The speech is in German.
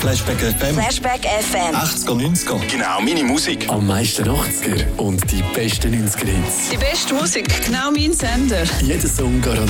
Flashback FM. Flashback FM. 80er, 90er. Genau, meine Musik. Am meisten 80er und die besten 90er Hits. Die beste Musik, genau mein Sender. Jeder Song garantiert